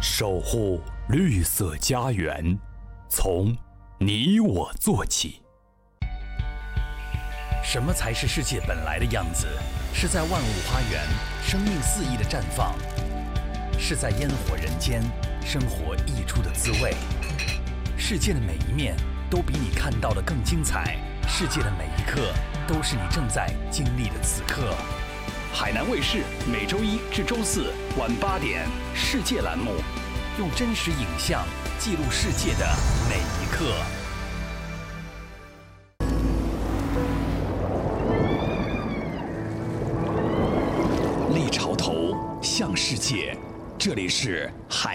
守护绿色家园，从你我做起。 什么才是世界本来的样子？是在万物花园，生命肆意的绽放；是在烟火人间，生活溢出的滋味。世界的每一面都比你看到的更精彩，世界的每一刻都是你正在经历的此刻。海南卫视每周一至周四晚8点，世界栏目，用真实影像记录世界的每一刻。立潮头向世界，这里是海